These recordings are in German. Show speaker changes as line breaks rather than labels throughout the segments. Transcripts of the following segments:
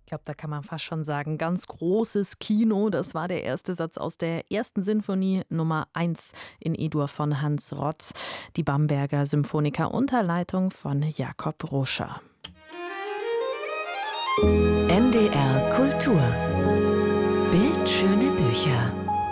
Ich glaube, da kann man fast schon sagen, ganz großes Kino. Das war der erste Satz aus der ersten Sinfonie Nummer 1 in E-Dur von Hans Rott, die Bamberger Symphoniker unter Leitung von Jakob Ruscher.
NDR Kultur. Bildschöne Bücher.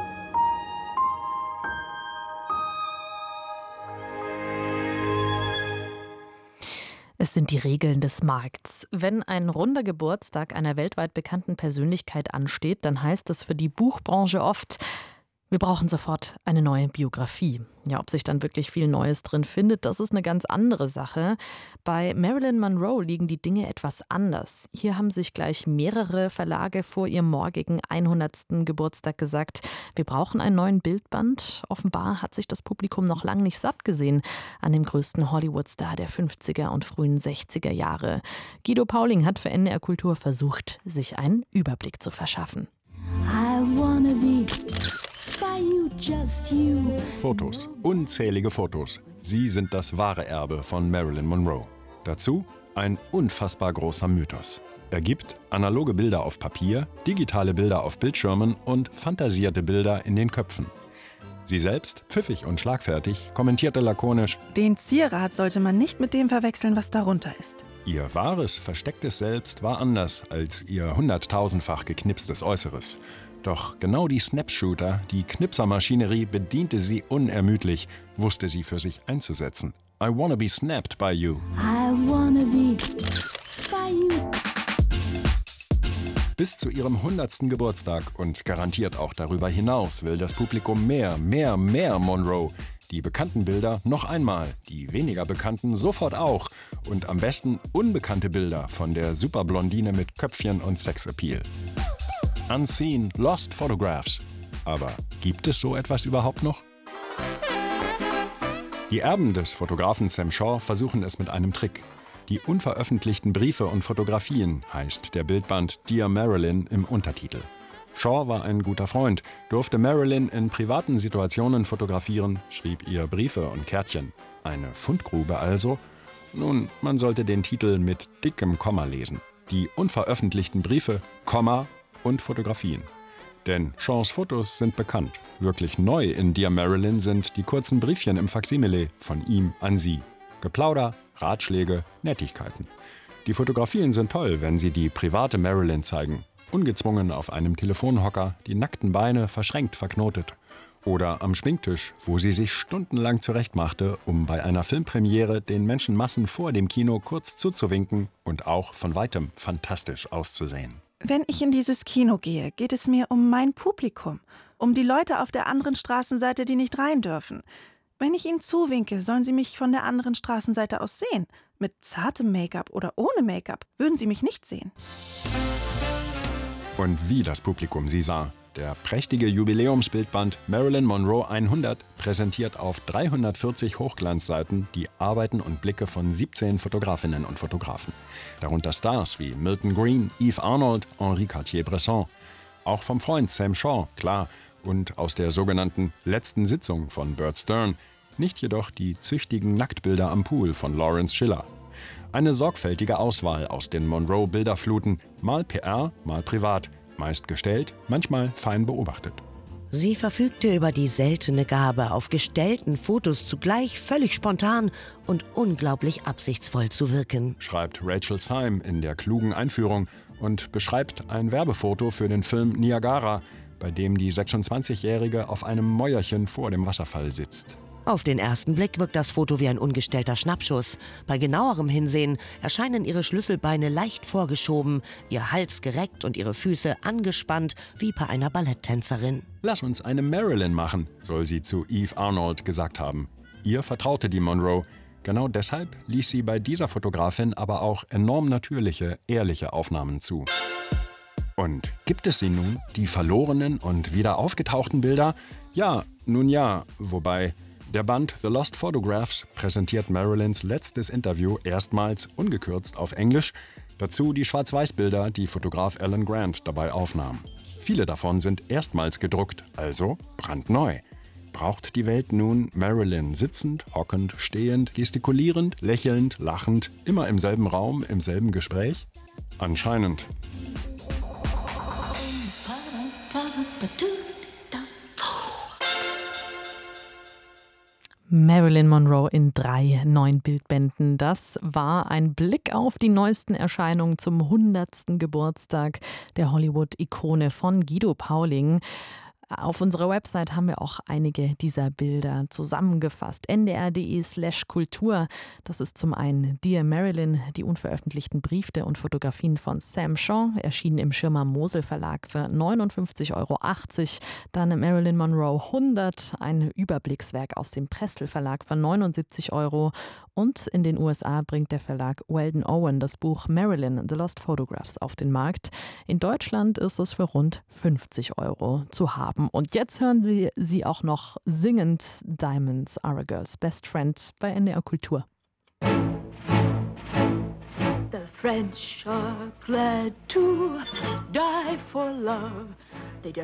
Es sind die Regeln des Markts. Wenn ein runder Geburtstag einer weltweit bekannten Persönlichkeit ansteht, dann heißt das für die Buchbranche oft: Wir brauchen sofort eine neue Biografie. Ja, ob sich dann wirklich viel Neues drin findet, das ist eine ganz andere Sache. Bei Marilyn Monroe liegen die Dinge etwas anders. Hier haben sich gleich mehrere Verlage vor ihrem morgigen 100. Geburtstag gesagt, wir brauchen einen neuen Bildband. Offenbar hat sich das Publikum noch lange nicht satt gesehen an dem größten Hollywood-Star der 50er und frühen 60er Jahre. Guido Pauling hat für NDR Kultur versucht, sich einen Überblick zu verschaffen.
I wanna be by you, just you.
Fotos, unzählige Fotos. Sie sind das wahre Erbe von Marilyn Monroe. Dazu ein unfassbar großer Mythos. Er gibt analoge Bilder auf Papier, digitale Bilder auf Bildschirmen und fantasierte Bilder in den Köpfen. Sie selbst, pfiffig und schlagfertig, kommentierte lakonisch:
Den Zierat sollte man nicht mit dem verwechseln, was darunter ist.
Ihr wahres, verstecktes Selbst war anders als ihr hunderttausendfach geknipstes Äußeres. Doch genau die Snapshooter, die Knipsermaschinerie bediente sie unermüdlich, wusste sie für sich einzusetzen. I wanna be snapped by you.
I wanna be by you.
Bis zu ihrem 100. Geburtstag und garantiert auch darüber hinaus will das Publikum mehr Monroe. Die bekannten Bilder noch einmal, die weniger bekannten sofort auch. Und am besten unbekannte Bilder von der Superblondine mit Köpfchen und Sexappeal. Unseen, Lost Photographs. Aber gibt es so etwas überhaupt noch? Die Erben des Fotografen Sam Shaw versuchen es mit einem Trick. Die unveröffentlichten Briefe und Fotografien heißt der Bildband Dear Marilyn im Untertitel. Shaw war ein guter Freund, durfte Marilyn in privaten Situationen fotografieren, schrieb ihr Briefe und Kärtchen. Eine Fundgrube also? Nun, man sollte den Titel mit dickem Komma lesen. Die unveröffentlichten Briefe, Komma und Fotografien. Denn Shaws Fotos sind bekannt. Wirklich neu in Dear Marilyn sind die kurzen Briefchen im Faksimile von ihm an sie. Geplauder, Ratschläge, Nettigkeiten. Die Fotografien sind toll, wenn sie die private Marilyn zeigen. Ungezwungen auf einem Telefonhocker, die nackten Beine verschränkt verknotet. Oder am Schminktisch, wo sie sich stundenlang zurechtmachte, um bei einer Filmpremiere den Menschenmassen vor dem Kino kurz zuzuwinken und auch von weitem fantastisch auszusehen.
Wenn ich in dieses Kino gehe, geht es mir um mein Publikum, um die Leute auf der anderen Straßenseite, die nicht rein dürfen. Wenn ich ihnen zuwinke, sollen sie mich von der anderen Straßenseite aus sehen. Mit zartem Make-up oder ohne Make-up würden sie mich nicht sehen.
Und wie das Publikum sie sah. Der prächtige Jubiläumsbildband Marilyn Monroe 100 präsentiert auf 340 Hochglanzseiten die Arbeiten und Blicke von 17 Fotografinnen und Fotografen. Darunter Stars wie Milton Green, Yves Arnold, Henri Cartier-Bresson. Auch vom Freund Sam Shaw, klar. Und aus der sogenannten letzten Sitzung von Bert Stern. Nicht jedoch die züchtigen Nacktbilder am Pool von Lawrence Schiller. Eine sorgfältige Auswahl aus den Monroe-Bilderfluten, mal PR, mal privat. Meist gestellt, manchmal fein beobachtet.
Sie verfügte über die seltene Gabe, auf gestellten Fotos zugleich völlig spontan und unglaublich absichtsvoll zu wirken,
Schreibt Rachel Syme in der klugen Einführung und beschreibt ein Werbefoto für den Film Niagara, bei dem die 26-Jährige auf einem Mäuerchen vor dem Wasserfall sitzt.
Auf den ersten Blick wirkt das Foto wie ein ungestellter Schnappschuss. Bei genauerem Hinsehen erscheinen ihre Schlüsselbeine leicht vorgeschoben, ihr Hals gereckt und ihre Füße angespannt wie bei einer Balletttänzerin.
Lass uns eine Marilyn machen, soll sie zu Yves Arnold gesagt haben. Ihr vertraute die Monroe. Genau deshalb ließ sie bei dieser Fotografin aber auch enorm natürliche, ehrliche Aufnahmen zu. Und gibt es sie nun, die verlorenen und wieder aufgetauchten Bilder? Ja, nun ja, wobei... Der Band The Lost Photographs präsentiert Marilyns letztes Interview erstmals ungekürzt auf Englisch. Dazu die Schwarz-Weiß-Bilder, die Fotograf Alan Grant dabei aufnahm. Viele davon sind erstmals gedruckt, also brandneu. Braucht die Welt nun Marilyn sitzend, hockend, stehend, gestikulierend, lächelnd, lachend, immer im selben Raum, im selben Gespräch? Anscheinend.
Marilyn Monroe in 3 neuen Bildbänden. Das war ein Blick auf die neuesten Erscheinungen zum 100. Geburtstag der Hollywood-Ikone von Guido Pauling. Auf unserer Website haben wir auch einige dieser Bilder zusammengefasst. ndr.de/kultur. Das ist zum einen Dear Marilyn, die unveröffentlichten Briefe und Fotografien von Sam Shaw, erschienen im Schirmer Mosel Verlag für 59,80 €. Dann Marilyn Monroe 100, ein Überblickswerk aus dem Prestel Verlag für 79 €. Und in den USA bringt der Verlag Weldon Owen das Buch Marilyn, The Lost Photographs auf den Markt. In Deutschland ist es für rund 50 € zu haben. Und jetzt hören wir sie auch noch singend. Diamonds are a girl's best friend bei NDR Kultur.
The French are glad to die for love.